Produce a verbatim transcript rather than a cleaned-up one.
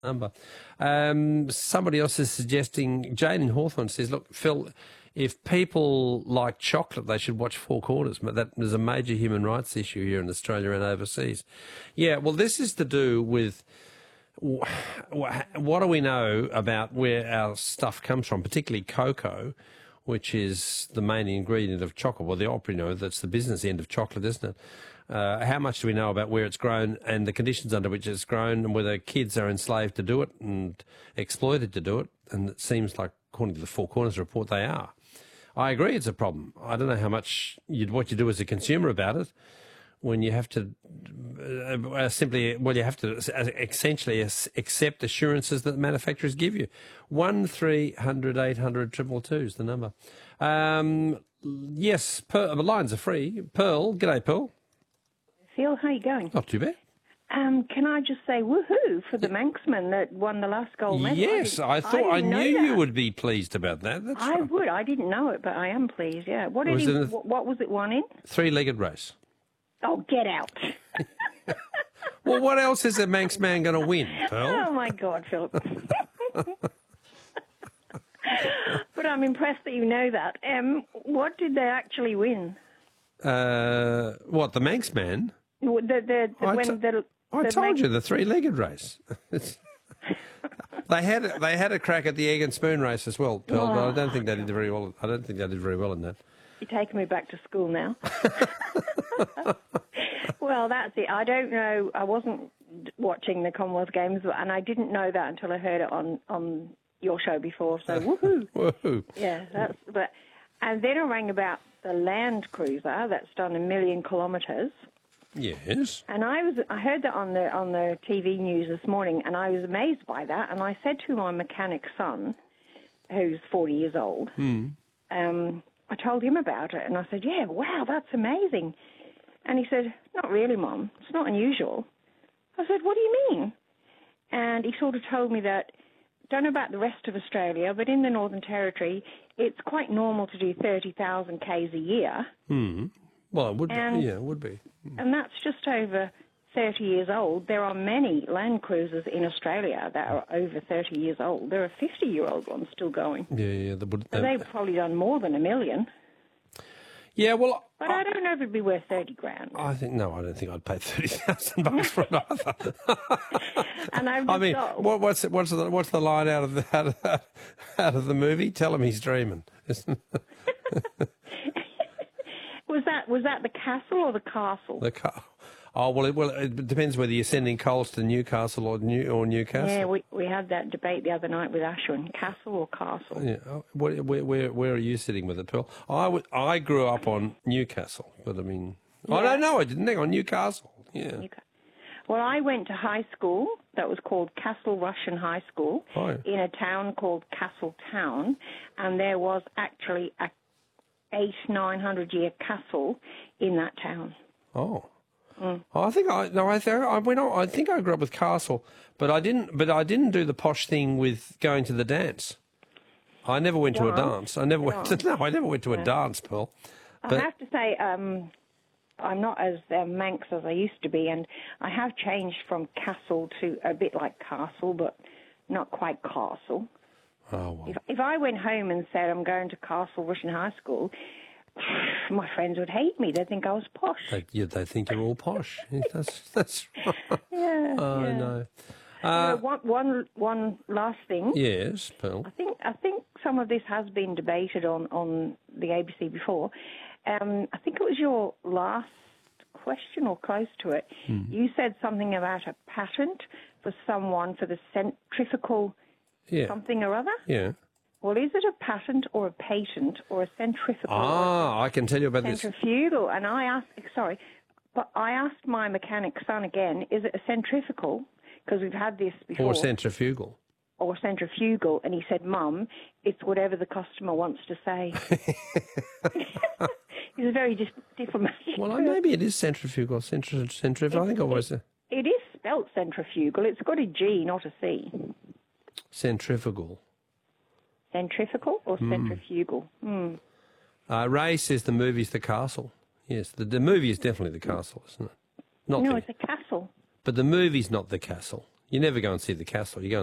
number. Um, somebody else is suggesting, Jane in Hawthorne says, look, Phil, if people like chocolate, they should watch Four Corners. But that is a major human rights issue here in Australia and overseas. Yeah, well, this is to do with what do we know about where our stuff comes from, particularly cocoa, which is the main ingredient of chocolate. Well, the opera, you know, that's the business end of chocolate, isn't it? Uh, how much do we know about where it's grown and the conditions under which it's grown, and whether kids are enslaved to do it and exploited to do it? And it seems like, according to the Four Corners report, they are. I agree it's a problem. I don't know how much you'd, what you do as a consumer about it when you have to uh, simply, well, you have to essentially accept assurances that manufacturers give you. one three hundred eight hundred two two two is the number. Um, yes, per, the lines are free. Pearl, g'day, Pearl. Phil, how you going? Not too bad. Um, can I just say woohoo for the Manxman that won the last gold medal? Yes, I, I thought I, I knew you would be pleased about that. That's I right. would. I didn't know it, but I am pleased. Yeah. What did Was he? it a- What, what was it won in? Three-legged race. Oh, get out! Well, what else is a Manx man going to win, Pearl? Oh my God, Philip. But I'm impressed that you know that. Um, what did they actually win? Uh, what, the Manx man? The the, the I when t- the, I the told Manx- you, the three-legged race. They had they had a crack at the egg and spoon race as well, Pearl, but I don't think they did very well. I don't think they did very well in that. You're taking me back to school now. Well, that's it. I don't know. I wasn't watching the Commonwealth Games, and I didn't know that until I heard it on, on your show before. So woohoo! Woohoo! Yeah, that's. But and then I rang about the Land Cruiser that's done a million kilometres. Yes. And I was I heard that on the on the T V news this morning, and I was amazed by that. And I said to my mechanic son, who's forty years old, Mm. um, I told him about it, and I said, "Yeah, wow, that's amazing." And he said, "Not really, Mum. It's not unusual." I said, "What do you mean?" And he sort of told me that, don't know about the rest of Australia, but in the Northern Territory, it's quite normal to do thirty thousand kays a year. Mm. Well, it would And- be. Yeah, it would be. And that's just over thirty years old. There are many Land Cruisers in Australia that are over thirty years old. There are fifty-year-old ones still going. Yeah, yeah. They would, So uh, they've probably done more than a million. yeah, well, But I don't know if it'd be worth thirty grand. I think no. I don't think I'd pay thirty thousand bucks for it either. And I've I just mean, thought, what, what's what's the what's the line out of the out of, out of the movie? Tell him he's dreaming. was that was that the castle or the castle? The car. Oh well, it, well, it depends whether you're sending coals to Newcastle or New or Newcastle. Yeah, we we had that debate the other night with Ashwin. Castle or castle? Yeah. Oh, Where, where, where, where are you sitting with it, Pearl? I, w- I grew up on Newcastle, but I mean, I Yeah. don't know. I didn't think on Newcastle. Yeah. Newca- Well, I went to high school that was called Castle Russian High School Oh, yeah. in a town called Castle Town, and there was actually a eight nine hundred year castle in that town. Oh. Mm. Oh, I think I no. I think I went on. I think I grew up with Castle, but I didn't. But I didn't do the posh thing with going to the dance. I never went to a Dance? dance. I never went. To, Dance? no, I never went to a Yeah. dance, Pearl. I But have to say, um, I'm not as uh, Manx as I used to be, and I have changed from castle to a bit like castle, but not quite castle. oh well. If, if I went home and said I'm going to Castle Russian High School, my friends would hate me. They'd think I was posh. They, yeah, they think you're all posh. Yeah, that's that's. Yeah. Oh yeah. no. Uh, Uh, one, one, one last thing. yes, Pearl. I think I think some of this has been debated on, on the A B C before. Um, I think it was your last question or close to it. Hmm. You said something about a patent for someone for the centrifugal Yeah. something or other. Yeah. Well, is it a patent or a patent or a centrifugal? or a Ah, I can tell you about this. centrifugal? And I asked, sorry, but I asked my mechanic son again, is it a centrifugal? Because we've had this before. Or centrifugal. Or centrifugal, and he said, "Mum, it's whatever the customer wants to say." He's a very dis- diplomatic. Well, person. maybe it is centrifugal. Centri- centrifugal. I think I was It is spelt centrifugal. It's got a G, not a C. centrifugal. Centrifugal or centrifugal? Hmm. Uh, Ray says the movie's The Castle. Yes, the, the movie is definitely The Castle, isn't it? Not No, the, it's a castle. but the movie's not The Castle. You never go and see the castle. You go